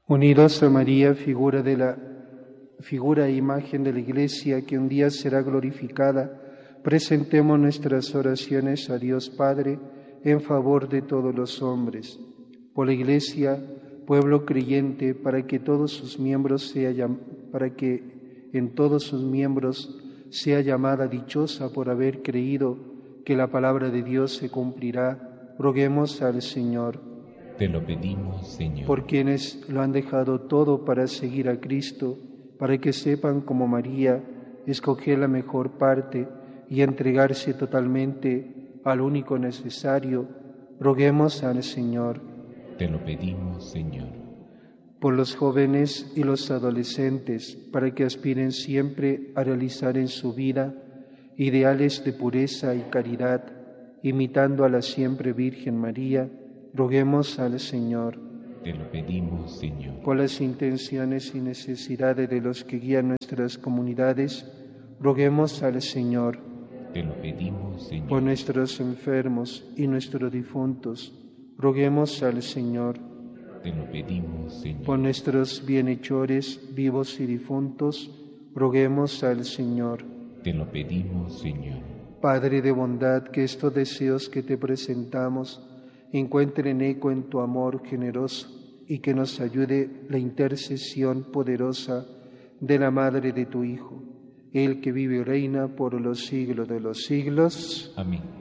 Unidos a María, figura e imagen de la Iglesia que un día será glorificada, presentemos nuestras oraciones a Dios Padre en favor de todos los hombres. Por la Iglesia, pueblo creyente, para que en todos sus miembros sea llamada dichosa por haber creído que la palabra de Dios se cumplirá, roguemos al Señor. Te lo pedimos, Señor. Por quienes lo han dejado todo para seguir a Cristo, para que sepan como María escoger la mejor parte y entregarse totalmente al único necesario, roguemos al Señor. Te lo pedimos, Señor. Por los jóvenes y los adolescentes, para que aspiren siempre a realizar en su vida ideales de pureza y caridad, imitando a la siempre Virgen María, roguemos al Señor. Te lo pedimos, Señor. Por las intenciones y necesidades de los que guían nuestras comunidades, roguemos al Señor. Te lo pedimos, Señor. Por nuestros enfermos y nuestros difuntos, roguemos al Señor. Te lo pedimos, Señor. Por nuestros bienhechores vivos y difuntos, roguemos al Señor. Te lo pedimos, Señor. Padre de bondad, que estos deseos que te presentamos encuentren eco en tu amor generoso y que nos ayude la intercesión poderosa de la Madre de tu Hijo, Él que vive y reina por los siglos de los siglos. Amén.